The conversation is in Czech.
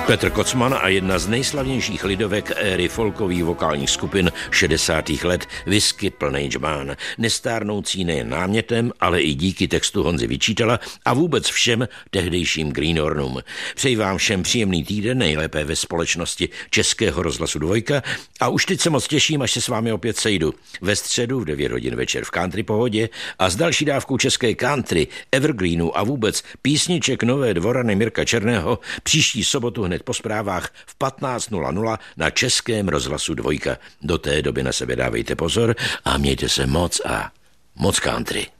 Petr Kocman a jedna z nejslavnějších lidovek éry folkových vokálních skupin 60. let, Whisky plnej džbán, nestárnoucí nejen námětem, ale i díky textu Honzy Vyčítala a vůbec všem tehdejším Greenhornům. Přeji vám všem příjemný týden, nejlépe ve společnosti Českého rozhlasu Dvojka, a už teď se moc těším, až se s vámi opět sejdu ve středu v 9 hodin večer v Country Pohodě a s další dávkou české country, evergreenu a vůbec písniček nové dvorany Mirka Černého příští sobotu hned po zprávách v 15:00 na Českém rozhlasu Dvojka. Do té doby na sebe dávejte pozor a mějte se moc a moc country.